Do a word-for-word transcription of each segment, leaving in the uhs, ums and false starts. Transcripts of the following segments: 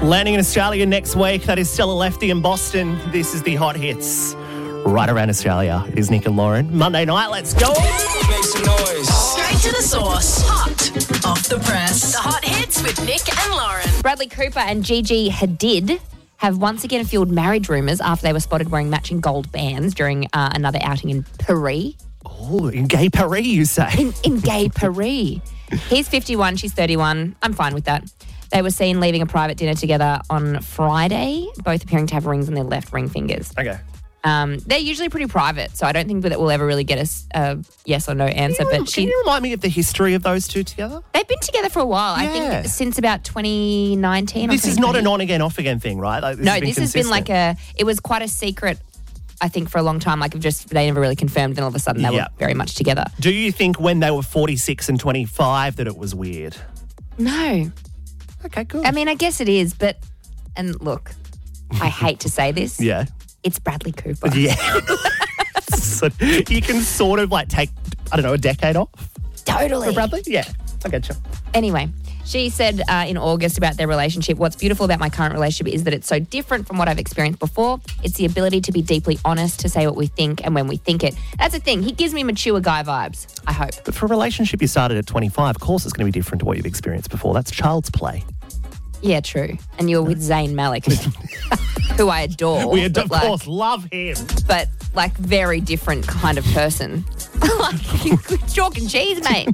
Landing in Australia next week. That is Stella Lefty in Boston. This is the Hot Hits right around Australia. It is Nick and Lauren. Monday night, let's go. Make some noise. Straight to the source. Hot off the press. The Hot Hits with Nick and Lauren. Bradley Cooper and Gigi Hadid have once again fueled marriage rumours after they were spotted wearing matching gold bands during uh, another outing in Paris. Oh, in gay Paris, you say? In, in gay Paris. He's fifty-one, she's thirty-one. I'm fine with that. They were seen leaving a private dinner together on Friday, both appearing to have rings on their left ring fingers. Okay. Um, they're usually pretty private, so I don't think that we'll ever really get a uh, yes or no answer. Can you, but she, can you remind me of the history of those two together? They've been together for a while. Yeah. I think since about twenty nineteen. This is not an on-again, off-again thing, right? Like, this no, has been this consistent. has been like a, it was quite a secret, I think, for a long time. Like, just they never really confirmed, and all of a sudden they Yeah. were very much together. Do you think when they were forty-six and twenty-five that it was weird? No. Okay, good. I mean, I guess it is, but, and look, I hate to say this. Yeah. It's Bradley Cooper. Yeah. So you can sort of like take, I don't know, a decade off Totally. for Bradley? Yeah, I get you. Anyway, she said uh, in August about their relationship, what's beautiful about my current relationship is that it's so different from what I've experienced before. It's the ability to be deeply honest, to say what we think and when we think it. That's the thing. He gives me mature guy vibes, I hope. But for a relationship you started at twenty-five, of course it's going to be different to what you've experienced before. That's child's play. Yeah, true. And you were with Zayn Malik, who, who I adore. We, of but like, course, love him. But like very different kind of person. Like chalk and cheese, mate.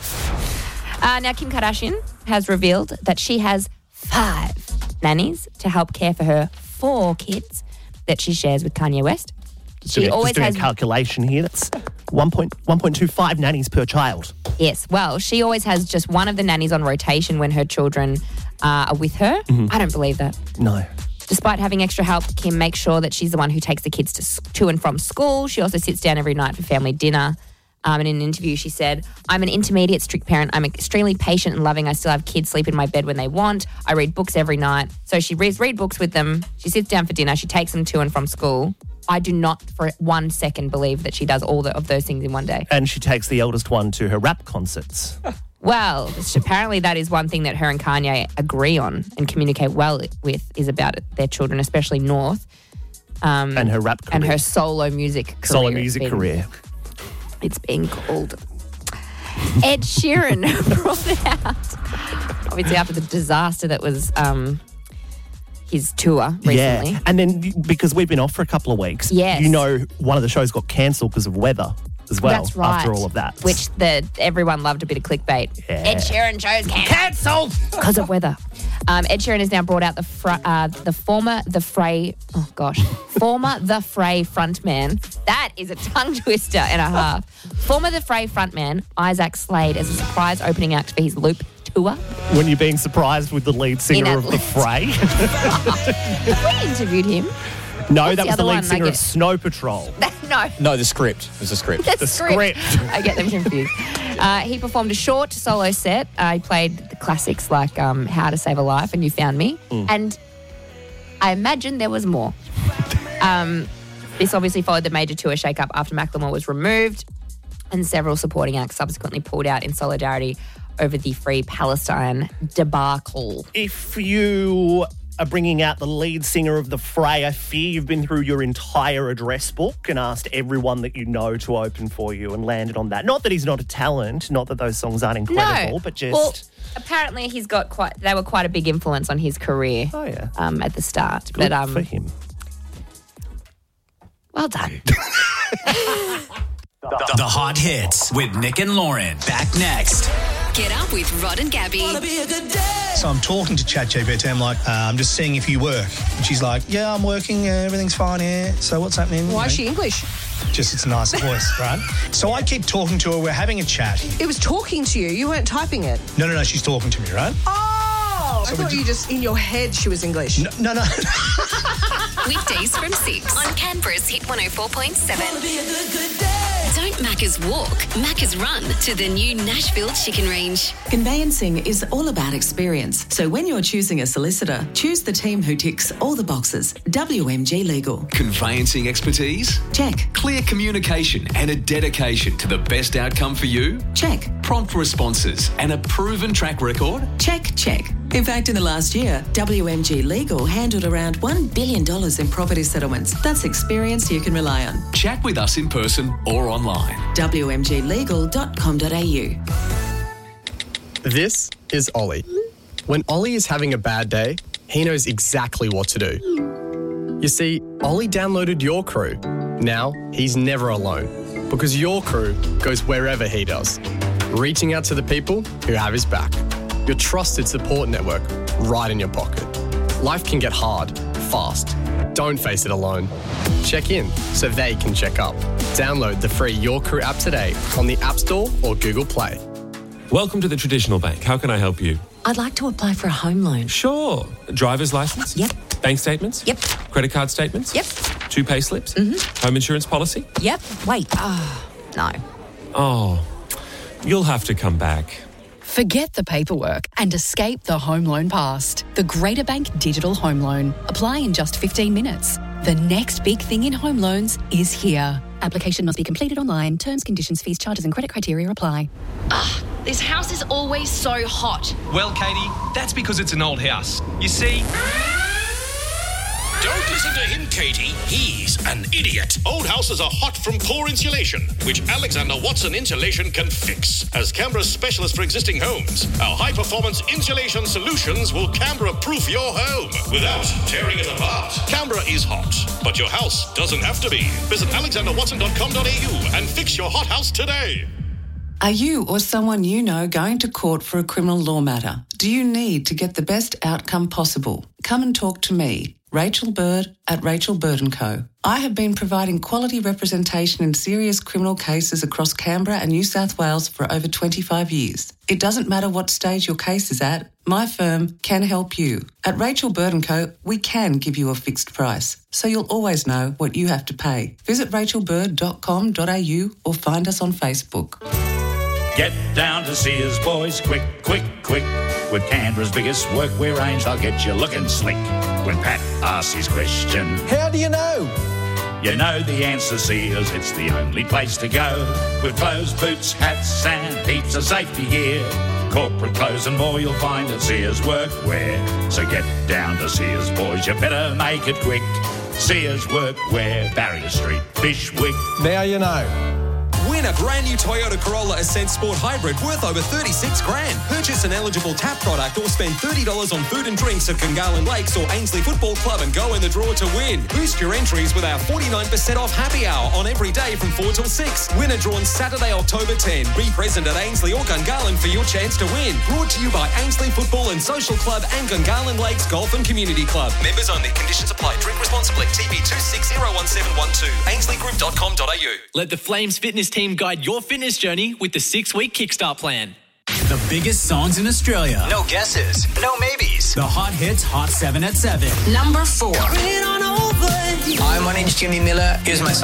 uh, now, Kim Kardashian has revealed that she has five nannies to help care for her four kids that she shares with Kanye West. Just She doing, always just doing has a calculation here. That's one point one point two five nannies per child. Yes, well, she always has just one of the nannies on rotation when her children uh, are with her. Mm-hmm. I don't believe that. No. Despite having extra help, Kim makes sure that she's the one who takes the kids to, to and from school. She also sits down every night for family dinner. Um, and in an interview, she said, I'm an intermediate strict parent. I'm extremely patient and loving. I still have kids sleep in my bed when they want. I read books every night. So she reads read books with them. She sits down for dinner. She takes them to and from school. I do not for one second believe that she does all the, of those things in one day. And she takes the eldest one to her rap concerts. Well, apparently that is one thing that her and Kanye agree on and communicate well with is about their children, especially North. Um, and her rap career. And her solo music career. Solo music it's been, career. It's being called. Ed Sheeran brought it out. Obviously after the disaster that was um, his tour recently. Yeah, and then because we've been off for a couple of weeks, Yes. you know one of the shows got cancelled because of weather as well. That's right. After all of that. Which the everyone loved a bit of clickbait. Yeah. Ed Sheeran shows cancelled because of weather. Um, Ed Sheeran has now brought out the fr- uh, the former The Fray, oh gosh, former The Fray frontman. That is a tongue twister and a half. Former The Fray frontman Isaac Slade as a surprise opening act for his Loop tour. When you're being surprised with the lead singer In of The Fray. We interviewed him. No, What's that the was the other lead one? singer I of get- Snow Patrol. No. No, the script. It was a script. The, The script. script. I get them confused. Uh, he performed a short solo set. Uh, he played the classics like um, How to Save a Life and You Found Me. Mm. And I imagine there was more. Um, this obviously followed the major tour shake-up after Macklemore was removed and several supporting acts subsequently pulled out in solidarity over the Free Palestine debacle. If you are bringing out the lead singer of The Fray, I fear you've been through your entire address book and asked everyone that you know to open for you and landed on that. Not that he's not a talent, not that those songs aren't incredible, No. but just... Well, apparently he's got quite, they were quite a big influence on his career Oh, yeah. um, at the start. Good but um, for him. Well done. The, the Hot Hits with Nick and Lauren. Back next. Get up with Rod and Gabby. So I'm talking to ChatGPT. I'm like, uh, I'm just seeing if you work. And she's like, yeah, I'm working. Uh, everything's fine here. So what's happening? Why is You she know, English? Just it's a nice voice, right? So I keep talking to her. We're having a chat. It was talking to you. You weren't typing it. No, no, no. She's talking to me, right? Oh! I So we thought do- you just, in your head, she was English. No, no. no. Weekdays from six on Canberra's Hit one oh four point seven. Don't Macca's walk, Macca's run to the new Nashville Chicken Range. Conveyancing is all about experience. So when you're choosing a solicitor, choose the team who ticks all the boxes. W M G Legal. Conveyancing expertise? Check. Clear communication and a dedication to the best outcome for you? Check. Prompt responses and a proven track record? Check, check. In fact, in the last year, W M G Legal handled around one billion dollars in property settlements. That's experience you can rely on. Chat with us in person or online. w m g legal dot com dot a u. This is Ollie. When Ollie is having a bad day, he knows exactly what to do. You see, Ollie downloaded Your Crew. Now, he's never alone because Your Crew goes wherever he does, reaching out to the people who have his back. Your trusted support network right in your pocket. Life can get hard, fast. Don't face it alone. Check in so they can check up. Download the free Your Crew app today on the App Store or Google Play. Welcome to the Traditional Bank. How can I help you? I'd like to apply for a home loan. Sure. Driver's license? Yep. Bank statements? Yep. Credit card statements? Yep. Two pay slips? Mm-hmm. Home insurance policy? Yep. Wait. Ah, oh, no. Oh, you'll have to come back. Forget the paperwork and escape the home loan past. The Greater Bank Digital Home Loan. Apply in just fifteen minutes. The next big thing in home loans is here. Application must be completed online. Terms, conditions, fees, charges and credit criteria apply. Ah, this house is always so hot. Well, Katie, that's because it's an old house. You see... Don't listen to him, Katie. He's an idiot. Old houses are hot from poor insulation, which Alexander Watson Insulation can fix. As Canberra's specialist for existing homes, our high-performance insulation solutions will Canberra-proof your home without tearing it apart. Canberra is hot, but your house doesn't have to be. Visit alexander watson dot com dot a u and fix your hot house today. Are you or someone you know going to court for a criminal law matter? Do you need to get the best outcome possible? Come and talk to me, Rachel Bird at Rachel Bird and Co. I have been providing quality representation in serious criminal cases across Canberra and New South Wales for over twenty-five years. It doesn't matter what stage your case is at, my firm can help you. At Rachel Bird and Co, we can give you a fixed price, so you'll always know what you have to pay. Visit rachel bird dot com dot a u or find us on Facebook. Get down to Sears, boys, quick, quick, quick. With Canberra's biggest workwear range, they'll get you looking slick. When Pat asks his question, how do you know? You know the answer, Sears, it's the only place to go. With clothes, boots, hats and heaps of safety gear. Corporate clothes and more you'll find at Sears Workwear. So get down to Sears, boys, you better make it quick. Sears Workwear, Barrier Street, Bishwick. Now you know. Win a brand new Toyota Corolla Ascent Sport Hybrid worth over thirty-six grand. Purchase an eligible TAP product or spend thirty dollars on food and drinks at Gungahlin Lakes or Ainsley Football Club and go in the draw to win. Boost your entries with our forty-nine percent off happy hour on every day from four till six. Winner drawn Saturday, October tenth. Be present at Ainsley or Gungahlin for your chance to win. Brought to you by Ainsley Football and Social Club and Gungahlin Lakes Golf and Community Club. Members only. Conditions apply. Drink responsibly. T B two six zero one seven one two. ainsley group dot com dot a u. Let the Flames Fitness team guide your fitness journey with the six-week Kickstart plan. The biggest songs in Australia. No guesses, no maybes. The hot hits, Hot seven at seven. Number four. Hi, my name's Jimmy Miller. Here's my